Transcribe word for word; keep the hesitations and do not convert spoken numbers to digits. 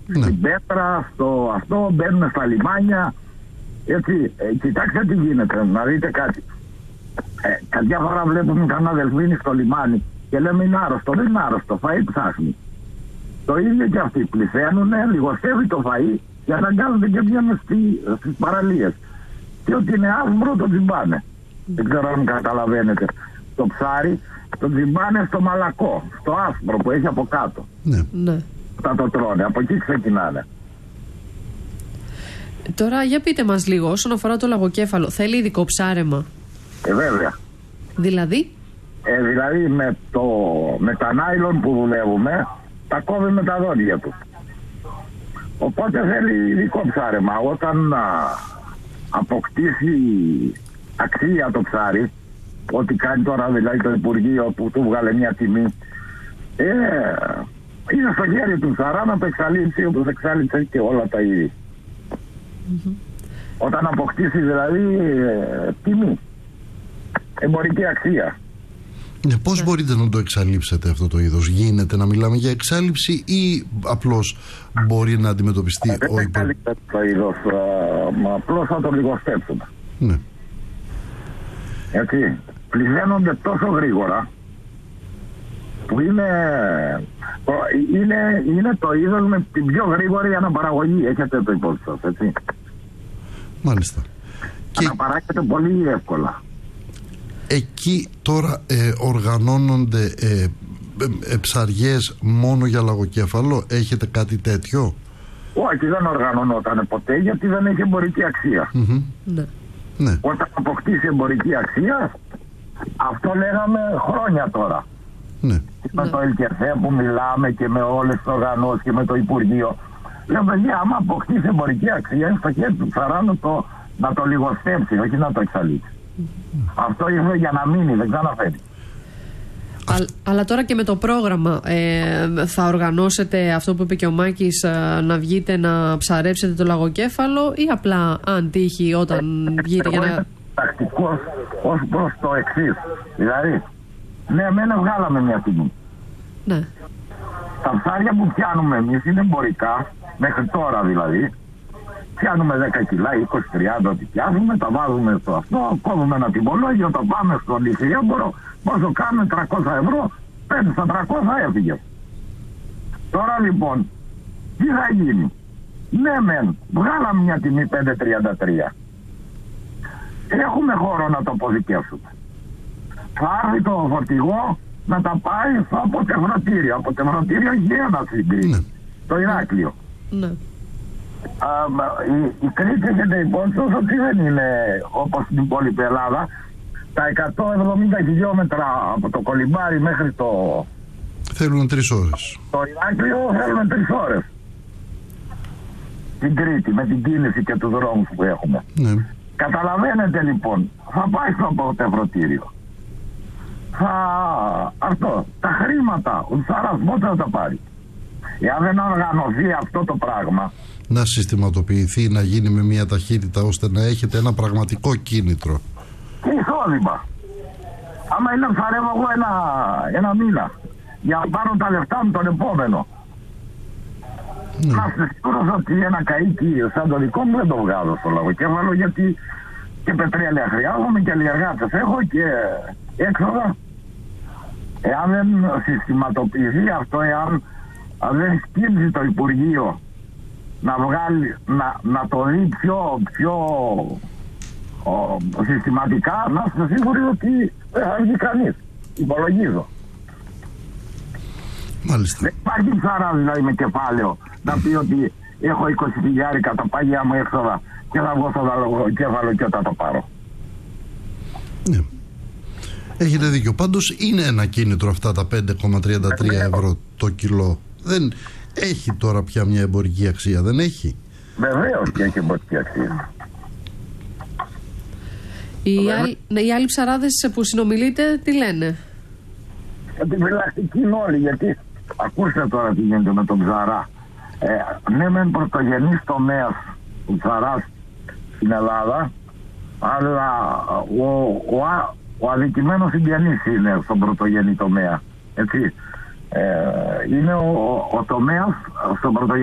Ναι. Στην πέτρα, στο αυτό, μπαίνουν στα λιμάνια. Έτσι, ε, κοιτάξτε τι γίνεται, να δείτε κάτι. Ε, κάποια φορά βλέπουμε κανένα δελφίνι στο λιμάνι και λέμε είναι άρρωστο. Δεν είναι άρρωστο, φαΐ ψάχνει. Το ίδιο και αυτοί πληθαίνουν, λιγοστεύει το φαΐ και αναγκάζονται και βγαίνουν στι, στις παραλίες. Και ότι είναι άσπρο το τζιμπάνε. Δεν ξέρω αν καταλαβαίνετε. Το ψάρι το τζιμπάνε στο μαλακό, στο άσπρο που έχει από κάτω. Ναι. Ναι. Θα το τρώνε, από εκεί ξεκινάνε. Τώρα για πείτε μας λίγο όσον αφορά το λαγοκέφαλο. Θέλει ειδικό ψάρεμα? Ε, βέβαια. Δηλαδή? Ε, δηλαδή με, το, με τα νάιλον που δουλεύουμε, τα κόβει με τα δόντια του. Οπότε θέλει ειδικό ψάρεμα. Όταν α, αποκτήσει αξία το ψάρι, ό,τι κάνει τώρα δηλαδή το Υπουργείο που του βγάλε μια τιμή, ε, είναι στο χέρι του ψαρά να το εξαλείψει όπως εξάλειψε και όλα τα είδη. Mm-hmm. Όταν αποκτήσει δηλαδή ε, τιμή, εμπορική αξία. Ναι, πώς μπορείτε να το εξαλείψετε αυτό το είδος? Γίνεται να μιλάμε για εξάλειψη ή απλώς μπορεί να αντιμετωπιστεί ε, ο υπο... Δεν το είδος, α, απλώς θα το λιγοστέψουμε. Ναι. Έτσι, πληθαίνονται τόσο γρήγορα που είναι, είναι, είναι το είδος με την πιο γρήγορη αναπαραγωγή. Έχετε το υπόψη σας, έτσι. Μάλιστα. Αναπαράγεται και... πολύ εύκολα. Εκεί τώρα ε, οργανώνονται ε, ε, ε, ψαριές μόνο για λαγοκέφαλο? Έχετε κάτι τέτοιο? Όχι, δεν οργανωνόταν ποτέ γιατί δεν έχει εμπορική αξία. Mm-hmm. Ναι. Ναι. Όταν αποκτήσει εμπορική αξία, αυτό λέγαμε χρόνια τώρα. Ναι. Με ναι. το ΕΛΚΕΘΕ που μιλάμε και με όλες τις οργανώσεις και με το Υπουργείο. Λέω παιδιά, άμα αποκτήσει εμπορική αξία, είναι στο χέρι του ψαρά να το, να το λιγοστέψει, όχι να το εξαλείψει. Mm. Αυτό ήρθε για να μείνει, δεν ξαναφέρει. Α, αλλά τώρα και με το πρόγραμμα ε, θα οργανώσετε αυτό που είπε και ο Μάκης, ε, να βγείτε να ψαρέψετε το λαγοκέφαλο ή απλά αν τύχει όταν ε, βγείτε για να... είμαι τακτικός ως προς το εξής. Δηλαδή, ναι, εμένα βγάλαμε μια τιμή. Ναι. Τα ψάρια που πιάνουμε εμείς είναι εμπορικά, μέχρι τώρα δηλαδή. Πιάνουμε δέκα κιλά, είκοσι τριάντα ό,τι πιάνουμε, τα βάζουμε στο αυτό, κόβουμε ένα τιμολόγιο, το πάμε στο λιθιέμπορο, πόσο κάνουμε τριακόσια ευρώ, πέντε στα τριακόσια έφυγε. Τώρα λοιπόν, τι θα γίνει? Ναι μεν, βγάλαμε μια τιμή πέντε τριάντα τρία. Έχουμε χώρο να το αποζικεύσουμε. Θα έρθει το φορτηγό να τα πάει στο αποτεφρωτήριο. Αποτεφρωτήριο γέννα στην Κρήτη. Ναι. Το Ηράκλειο. Ναι. Α, η, η Κρήτη έχετε υπόψη ότι δεν είναι όπως στην υπόλοιπη Ελλάδα. Τα εκατόν εβδομήντα χιλιόμετρα από το Κολυμπάρι μέχρι το... Θέλουν τρεις ώρες. Το Ηράκλειο θέλουν τρεις ώρες. Στην Κρήτη με την κίνηση και τους δρόμους που έχουμε. Ναι. Καταλαβαίνετε λοιπόν, θα πάει στο αποτεφρωτήριο. Θα... Αυτό, τα χρήματα, ο ψάρας πότε θα τα πάρει? Εάν δεν οργανωθεί αυτό το πράγμα, να συστηματοποιηθεί, να γίνει με μια ταχύτητα ώστε να έχετε ένα πραγματικό κίνητρο και εισόδημα. Άμα είναι ψαρεύω εγώ ένα, ένα μήνα για να πάρω τα λεφτά μου τον επόμενο, ναι. Να είστε σίγουρος ότι ένα καΐκι σαν το δικό μου δεν το βγάζω στο λαγοκέφαλο, γιατί και πετρέλαια χρειάζομαι και αλλιεργάτες έχω και έξοδα. Εάν δεν συστηματοποιηθεί αυτό, εάν δεν σκύψει το Υπουργείο να βγάλει, να, να το δει πιο, πιο ο, συστηματικά, να είστε σίγουροι ότι δεν θα βγει κανείς. Υπολογίζω. Μάλιστα. Δεν υπάρχει ψαρά δηλαδή με κεφάλαιο να πει ότι έχω είκοσι χιλιάρικα τα πάγια μου έξοδα και θα βγω στο λαγοκέφαλο και όταν το πάρω. Ναι. Έχετε δίκιο. Πάντως είναι ένα κίνητρο αυτά τα πέντε κόμμα τριάντα τρία ευρώ το κιλό. Δεν έχει τώρα πια μια εμπορική αξία, δεν έχει? Βεβαίως και έχει εμπορική αξία. Οι, άλλοι, ναι, οι άλλοι ψαράδες που συνομιλείτε τι λένε? Επιφυλακτικοί είναι όλοι, γιατί ακούστε τώρα τι γίνεται με τον ψαρά. Ε, ναι μεν πρωτογενής τομέας του ψαράς στην Ελλάδα, αλλά ο, ο, ο αδικημένος συγγενής είναι στον πρωτογενή τομέα. Έτσι. Ε, είναι ο, ο, ο τομέας στον πρωτογενή